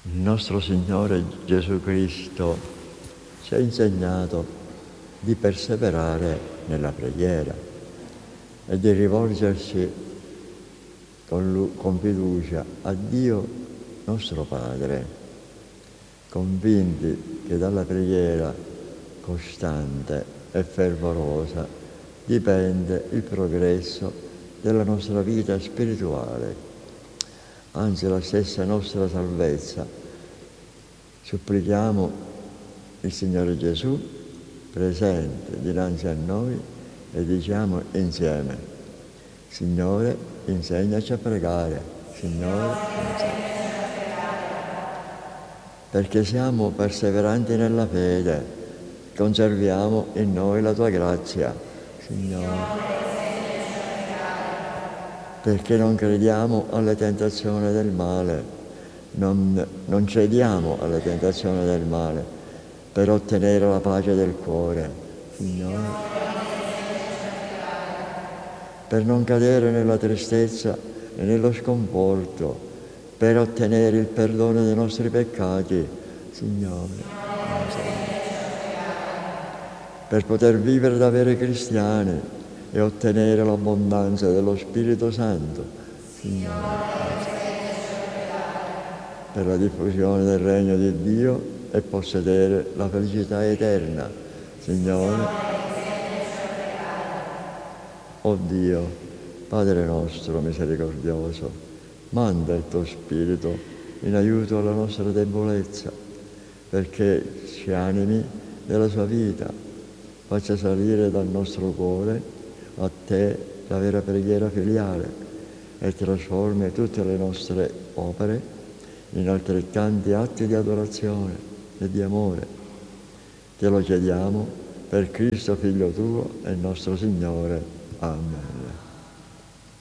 Il nostro Signore Gesù Cristo ci ha insegnato di perseverare nella preghiera e di rivolgersi con fiducia a Dio nostro Padre, convinti che dalla preghiera costante e fervorosa dipende il progresso della nostra vita spirituale, anzi la stessa nostra salvezza. Supplichiamo il Signore Gesù presente dinanzi a noi e diciamo insieme: Signore, insegnaci a pregare. Signore, insegnaci. Perché siamo perseveranti nella fede, conserviamo in noi la tua grazia. Signore. Perché non crediamo alle tentazioni del male, non cediamo alle tentazioni del male, per ottenere la pace del cuore, Signore. Per non cadere nella tristezza e nello sconforto, per ottenere il perdono dei nostri peccati, Signore. Per poter vivere da veri cristiani e ottenere l'abbondanza dello Spirito Santo, Signore. Per la diffusione del regno di Dio e possedere la felicità eterna, Signore. O Dio, Padre nostro misericordioso, manda il tuo Spirito in aiuto alla nostra debolezza, perché ci animi nella sua vita, faccia salire dal nostro cuore a te la vera preghiera filiale e trasformi tutte le nostre opere in altrettanti atti di adorazione e di amore. Te lo chiediamo per Cristo Figlio tuo e nostro Signore. Amen.